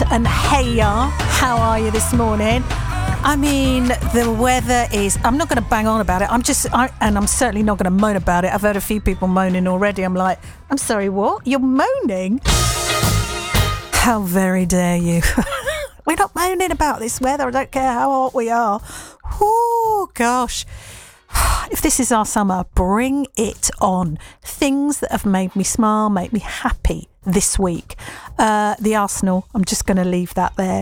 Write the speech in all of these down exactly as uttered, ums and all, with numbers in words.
and Heya. How are you this morning? I mean, the weather is... I'm not going to bang on about it. I'm just... I, and I'm certainly not going to moan about it. I've heard a few people moaning already. I'm like, I'm sorry, what? You're moaning? How very dare you? We're not moaning about this weather. I don't care how hot we are. Oh, gosh. If this is our summer, bring it on. Things that have made me smile, make me happy this week. Uh, the Arsenal, I'm just going to leave that there.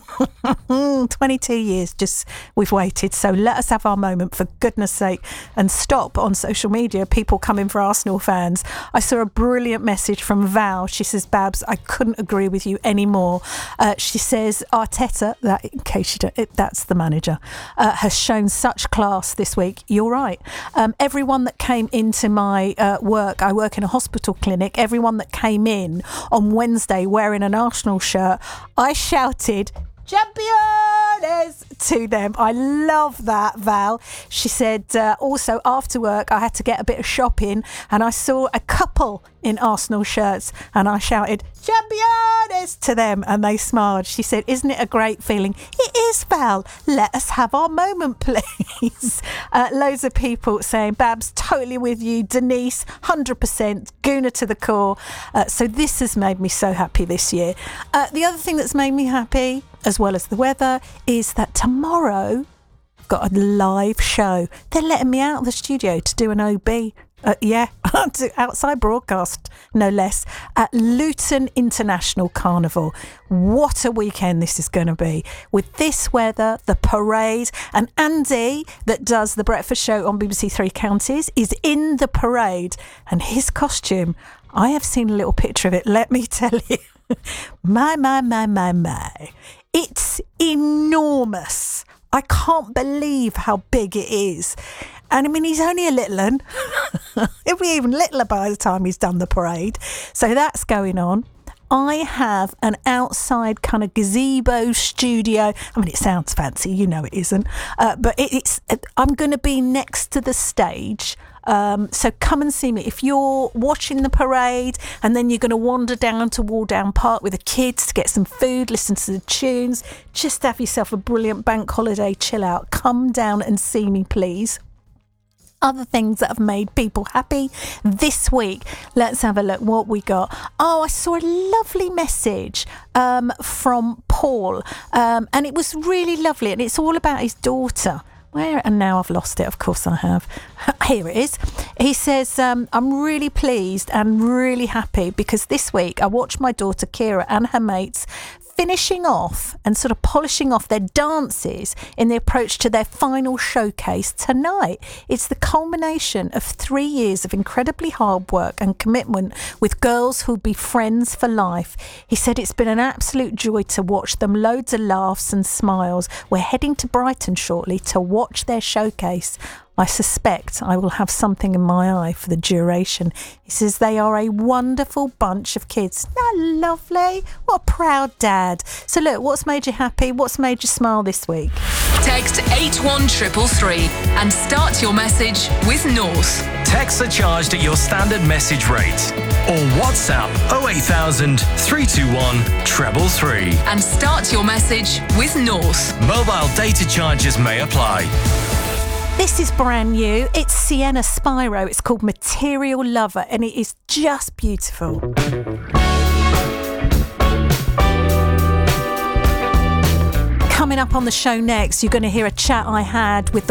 twenty-two years, just we've waited. So let us have our moment, for goodness sake, and stop on social media people coming for Arsenal fans. I saw a brilliant message from Val. She says, Babs, I couldn't agree with you anymore. Uh, she says, Arteta, that in case you don't, it, that's the manager, uh, has shown such class this week. You're right. Um, everyone that came into my uh, work, I work in a hospital clinic, everyone that came in on Wednesday wearing an Arsenal shirt, I shouted Champions to them. I love that, Val. She said uh, also after work I had to get a bit of shopping and I saw a couple in Arsenal shirts and I shouted Champions to them and they smiled. She said, isn't it a great feeling? It is, Val. Let us have our moment, please. Uh, loads of people saying, Babs, totally with you. Denise, one hundred percent. Guna to the core. Uh, so this has made me so happy this year. Uh, the other thing that's made me happy, as well as the weather, is that tomorrow I've got a live show. They're letting me out of the studio to do an O B. Uh, yeah, outside broadcast, no less, at Luton International Carnival. What a weekend this is going to be. With this weather, the parade, and Andy, that does the breakfast show on B B C Three Counties, is in the parade. And his costume, I have seen a little picture of it, let me tell you. My, my, my, my, my. It's enormous. I can't believe how big it is. And I mean, he's only a little un. He'll be even littler by the time he's done the parade. So that's going on. I have an outside kind of gazebo studio. I mean, it sounds fancy, you know it isn't. Uh, but it, it's. I'm going to be next to the stage. Um, so come and see me. If you're watching the parade and then you're going to wander down to Waldown Park with the kids to get some food, listen to the tunes, just have yourself a brilliant bank holiday chill out. Come down and see me, please. Other things that have made people happy this week. Let's have a look what we got. Oh, I saw a lovely message um, from Paul, um, and it was really lovely, and it's all about his daughter. Where? And now I've lost it. Of course I have. Here it is. He says, um, I'm really pleased and really happy because this week I watched my daughter Kira and her mates finishing off and sort of polishing off their dances in the approach to their final showcase tonight. It's the culmination of three years of incredibly hard work and commitment with girls who'll be friends for life. He said it's been an absolute joy to watch them, loads of laughs and smiles. We're heading to Brighton shortly to watch their showcase. I suspect I will have something in my eye for the duration. He says they are a wonderful bunch of kids. Isn't that lovely? What a proud dad. So look, what's made you happy? What's made you smile this week? Text eight one three three three and start your message with North. Texts are charged at your standard message rate. Or WhatsApp oh eight thousand, three two one, three three three. And start your message with North. Mobile data charges may apply. This is brand new. It's Sienna Spyro. It's called Material Lover, and it is just beautiful. Coming up on the show next, you're going to hear a chat I had with the